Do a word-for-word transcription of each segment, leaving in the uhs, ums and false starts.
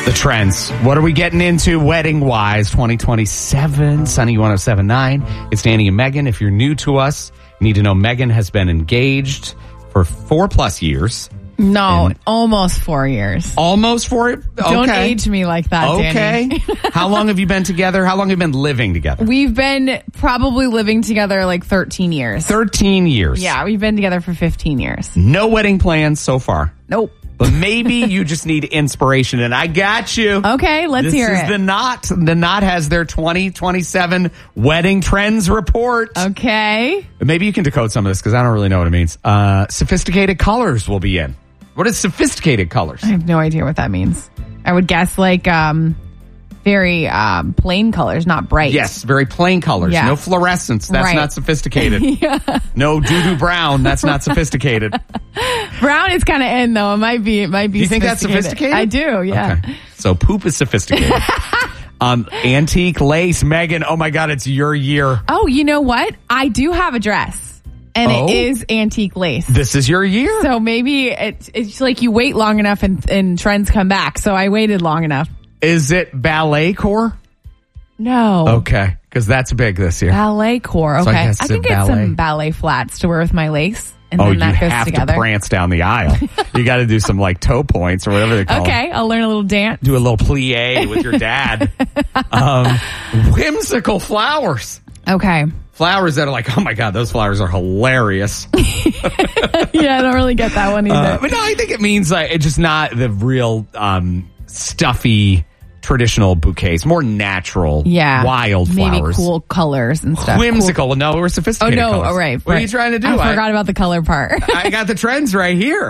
The trends. What are we getting into wedding-wise? twenty twenty-seven, Sunny one oh seven point nine. It's Danny and Megan. If you're new to us, you need to know Megan has been engaged for four plus years. No, almost four years. Almost four? Okay. Don't age me like that, Okay. Danny. How long have you been together? How long have you been living together? We've been probably living together like thirteen years. thirteen years. Yeah, we've been together for fifteen years. No wedding plans so far. Nope. But maybe you just need inspiration, and I got you. Okay, let's this hear is it. The Knot. The Knot has their twenty twenty-seven wedding trends report. Okay. Maybe you can decode some of this because I don't really know what it means. Uh, sophisticated colors will be in. What is sophisticated colors? I have no idea what that means. I would guess like um, very um, plain colors, not bright. Yes, very plain colors. Yeah. No fluorescence. That's Right. not sophisticated. Yeah. No doo-doo brown. That's not sophisticated. Brown is kind of in though. It might be. It might be. You think that's sophisticated? I do. Yeah. Okay. So poop is sophisticated. um, antique lace. Megan, oh my God, it's your year. Oh, you know what? I do have a dress, and Oh? it is antique lace. This is your year. So maybe it's it's like you wait long enough and, and trends come back. So I waited long enough. Is it ballet core? No. Okay, because that's big this year. Ballet core. So I Okay. guess I, can it's get ballet. some ballet flats to wear with my lace. And Oh, then you that goes have together. to prance down the aisle. You got to do some like toe points or whatever they call them. Okay. I'll learn a little dance. Do a little plie with your dad. um, whimsical flowers. Okay. Flowers that are like, oh my God, those flowers are hilarious. Yeah, I don't really get that one either. Uh, but no, I think it means like it's just not the real um, stuffy traditional bouquets. More natural, yeah. wild Maybe flowers. cool colors and stuff. Whimsical. Cool. No, we're Oh, sophisticated no. colors. Oh, right. What right. are you trying to do? I forgot about the color part. I got the trends right here.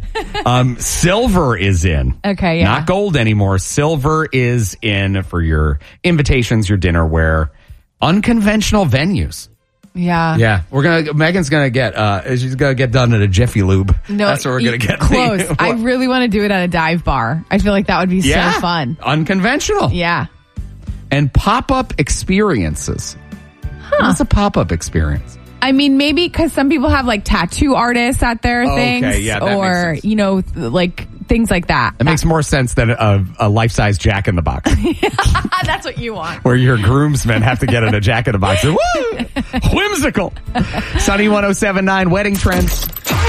Um, silver is in. Okay, yeah. Not gold anymore. Silver is in for your invitations, your dinner wear, unconventional venues. Yeah. Yeah, we're gonna. Megan's gonna get. Uh, she's gonna get done at a Jiffy Lube. No, that's what we're gonna get. Close. I really want to do it at a dive bar. I feel like that would be yeah, so fun. Unconventional. Yeah. And pop up experiences. Huh. What's a pop up experience? I mean, maybe because some people have like tattoo artists at their Oh, things, okay, yeah, that or makes sense. you know, th- like things like that. It makes more sense than a, a life size Jack in the Box, That's what you want. where your groomsmen have to get in a Jack in the Box. Woo! Whimsical. Sunny one oh seven point nine wedding trends.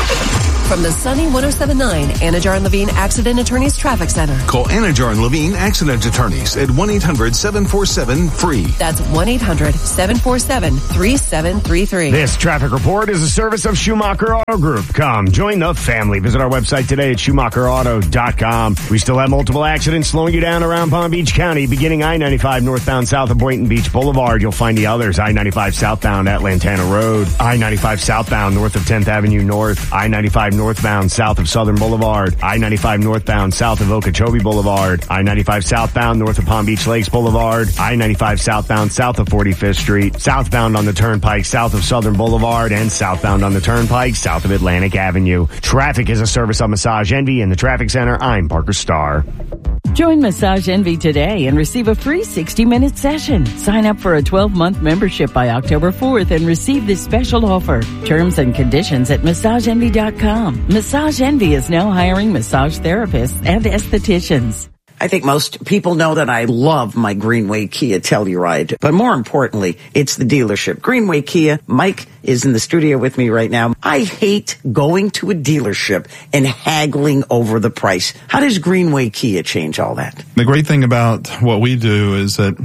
From the Sunny one oh seven point nine Anajar and Levine Accident Attorneys Traffic Center. Call Anajar and Levine Accident Attorneys at one eight hundred seven four seven free. That's one eight hundred seven four seven three seven three three. This traffic report is a service of Schumacher Auto Group. Come, join the family. Visit our website today at schumacher auto dot com. We still have multiple accidents slowing you down around Palm Beach County, beginning I ninety-five northbound south of Boynton Beach Boulevard. You'll find the others, I ninety-five southbound at Lantana Road, I ninety-five southbound north of tenth Avenue North, I ninety-five northbound south of Southern Boulevard, I ninety-five northbound south of Okeechobee Boulevard, I ninety-five southbound north of Palm Beach Lakes Boulevard, I ninety-five southbound south of forty-fifth Street, southbound on the Turnpike south of Southern Boulevard, and southbound on the Turnpike south of Atlantic Avenue. Traffic is a service of Massage Envy in the Traffic Center. I'm Parker Starr. Join Massage Envy today and receive a free sixty minute session. Sign up for a twelve month membership by October fourth and receive this special offer. Terms and conditions at massage envy dot com. Massage Envy is now hiring massage therapists and estheticians. I think most people know that I love my Greenway Kia Telluride, but more importantly, it's the dealership. Greenway Kia, Mike is in the studio with me right now. I hate going to a dealership and haggling over the price. How does Greenway Kia change all that? The great thing about what we do is that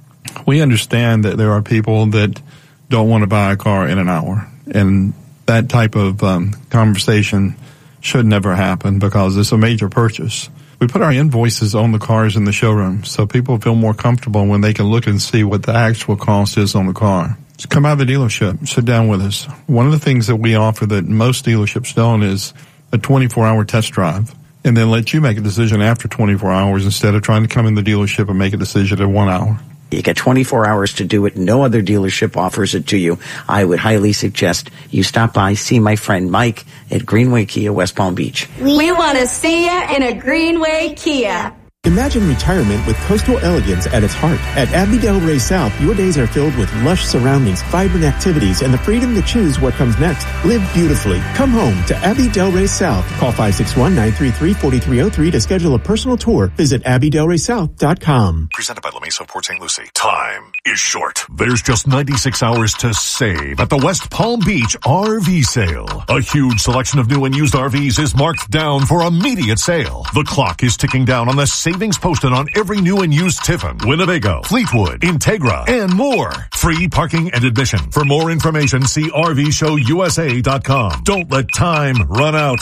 we understand that there are people that don't want to buy a car in an hour, and that type of um, conversation should never happen because it's a major purchase. We put our invoices on the cars in the showroom so people feel more comfortable when they can look and see what the actual cost is on the car. So come out of the dealership, sit down with us. One of the things that we offer that most dealerships don't is a twenty-four hour test drive, and then let you make a decision after twenty-four hours instead of trying to come in the dealership and make a decision in one hour. You get twenty-four hours to do it. No other dealership offers it to you. I would highly suggest you stop by, see my friend Mike at Greenway Kia, West Palm Beach. We want to see you in a Greenway Kia. Imagine retirement with coastal elegance at its heart. At Abbey Del Rey South, your days are filled with lush surroundings, vibrant activities, and the freedom to choose what comes next. Live beautifully. Come home to Abbey Del Rey South. Call five six one, nine three three, four three zero three to schedule a personal tour. Visit abby del rey south dot com. Presented by La Mesa of Port Saint Lucie. Time is short. There's just ninety-six hours to save at the West Palm Beach R V sale. A huge selection of new and used R Vs is marked down for immediate sale. The clock is ticking down on the savings posted on every new and used Tiffin, Winnebago, Fleetwood, Integra, and more. Free parking and admission. For more information, see R V show U S A dot com. Don't let time run out.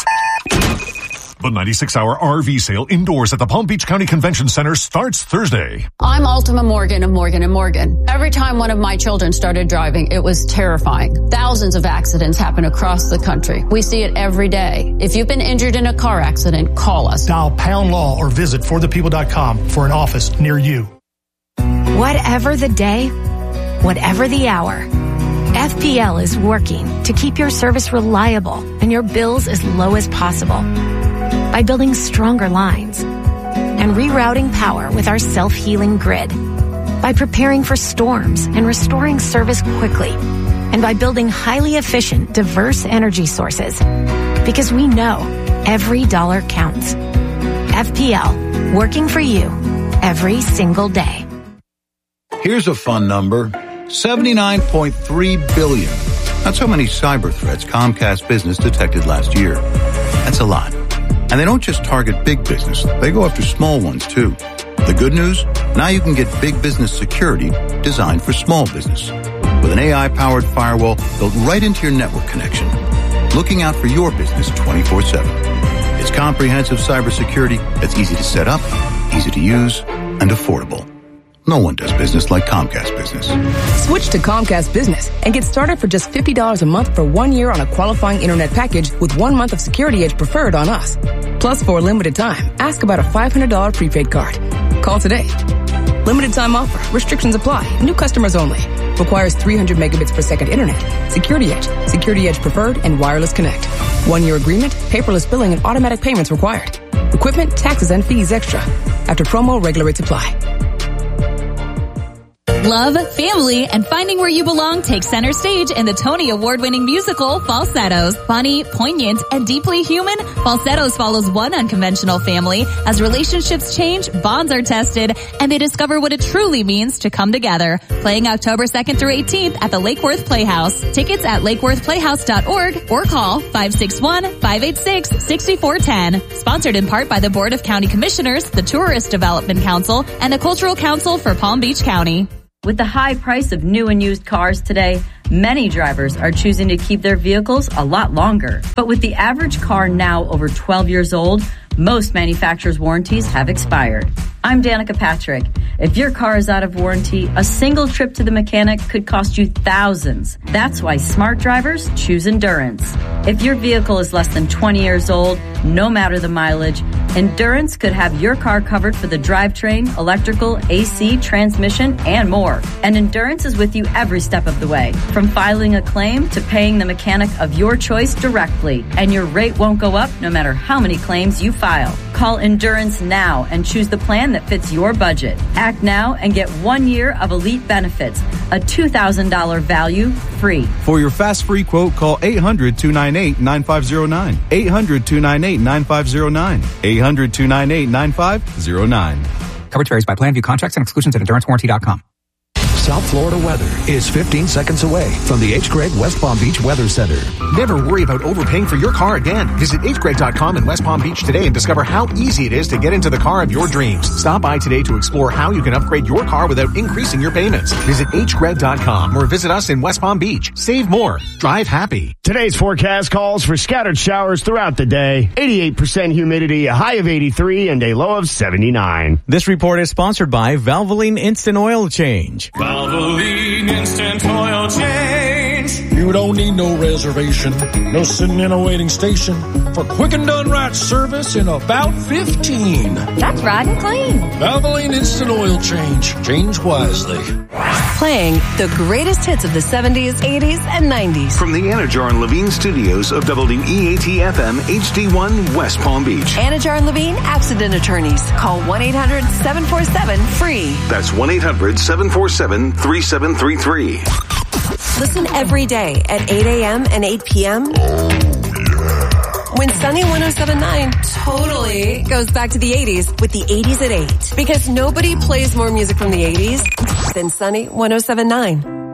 The ninety-six hour R V sale indoors at the Palm Beach County Convention Center starts Thursday. I'm Ultima Morgan of Morgan and Morgan. Every time one of my children started driving, it was terrifying. Thousands of accidents happen across the country. We see it every day. If you've been injured in a car accident, call us. Dial Pound Law or visit for the people dot com for an office near you. Whatever the day, whatever the hour, F P L is working to keep your service reliable and your bills as low as possible. By building stronger lines and rerouting power with our self-healing grid. By preparing for storms and restoring service quickly. And by building highly efficient, diverse energy sources. Because we know every dollar counts. F P L, working for you every single day. Here's a fun number. seventy-nine point three billion. That's how many cyber threats Comcast Business detected last year. That's a lot. And they don't just target big business. They go after small ones, too. The good news? Now you can get big business security designed for small business. With an A I-powered firewall built right into your network connection. Looking out for your business twenty-four seven. It's comprehensive cybersecurity that's easy to set up, easy to use, and affordable. No one does business like Comcast Business. Switch to Comcast Business and get started for just fifty dollars a month for one year on a qualifying internet package with one month of Security Edge Preferred on us. Plus, for a limited time, ask about a five hundred dollars prepaid card. Call today. Limited time offer. Restrictions apply. New customers only. Requires three hundred megabits per second internet. Security Edge, Security Edge Preferred, and Wireless Connect. One-year agreement, paperless billing, and automatic payments required. Equipment, taxes, and fees extra. After promo, regular rates apply. Love, family, and finding where you belong take center stage in the Tony Award-winning musical Falsettos. Funny, poignant, and deeply human, Falsettos follows one unconventional family as relationships change, bonds are tested, and they discover what it truly means to come together. Playing October second through eighteenth at the Lake Worth Playhouse. Tickets at lake worth playhouse dot org or call five six one, five eight six, six four one zero. Sponsored in part by the Board of County Commissioners, the Tourist Development Council, and the Cultural Council for Palm Beach County. With the high price of new and used cars today, many drivers are choosing to keep their vehicles a lot longer. But with the average car now over twelve years old, most manufacturers' warranties have expired. I'm Danica Patrick. If your car is out of warranty, a single trip to the mechanic could cost you thousands. That's why smart drivers choose Endurance. If your vehicle is less than twenty years old, no matter the mileage, Endurance could have your car covered for the drivetrain, electrical, A C, transmission, and more. And Endurance is with you every step of the way, from filing a claim to paying the mechanic of your choice directly. And your rate won't go up no matter how many claims you file. Call Endurance now and choose the plan that fits your budget. Act now and get one year of elite benefits, a two thousand dollars value free. For your fast free quote, call eight hundred, two nine eight, nine five zero nine. eight hundred, two nine eight, nine five zero nine. eight hundred, two nine eight, nine five zero nine. Coverage varies by plan. View contracts and exclusions at endurance warranty dot com. South Florida weather is fifteen seconds away from the H. Gregg West Palm Beach Weather Center. Never worry about overpaying for your car again. Visit h gregg dot com in West Palm Beach today and discover how easy it is to get into the car of your dreams. Stop by today to explore how you can upgrade your car without increasing your payments. Visit h gregg dot com or visit us in West Palm Beach. Save more. Drive happy. Today's forecast calls for scattered showers throughout the day. eighty-eight percent humidity, a high of eighty-three, and a low of seventy-nine. This report is sponsored by Valvoline Instant Oil Change. Valvoline Instant Oil Change. You don't need no reservation, no sitting in a waiting station for quick and done right service in about fifteen. That's right and clean. Valvoline Instant Oil Change. Change wisely. playing the greatest hits of the seventies, eighties, and nineties. From the Anajar and Levine studios of W E A T F M H D one West Palm Beach. Anajar and Levine Accident Attorneys. Call one eight hundred seven four seven free. That's one eight hundred seven four seven three seven three three. Listen every day at eight a.m. and eight p.m. When Sunny one oh seven point nine totally goes back to the eighties with the eighties at eight. Because nobody plays more music from the eighties than Sunny one oh seven point nine.